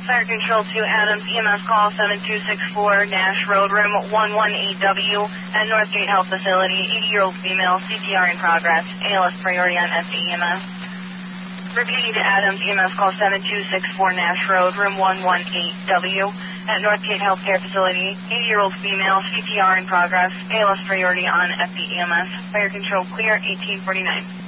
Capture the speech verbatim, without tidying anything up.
Fire Control to Adams, E M S call seven two six four, Nash Road, room one one eight W at Northgate Health Facility, eighty-year-old female, C P R in progress, A L S priority on F D E M S. Repeating to Adams, E M S call seven two six four, Nash Road, room one one eight W at Northgate Healthcare Facility, eighty-year-old female, C P R in progress, A L S priority on F D E M S. Fire Control clear, eighteen forty-nine.